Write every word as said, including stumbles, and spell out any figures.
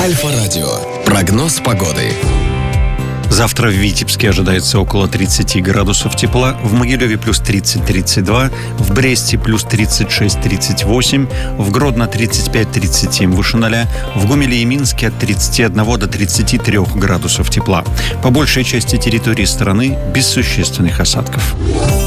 Альфа-радио. Прогноз погоды. Завтра в Витебске ожидается около тридцать градусов тепла, в Могилеве плюс тридцать - тридцать два, в Бресте плюс тридцать шесть - тридцать восемь, в Гродно тридцать пять - тридцать семь выше ноля, в Гомеле и Минске от тридцати одного до тридцати трёх градусов тепла. По большей части территории страны без существенных осадков.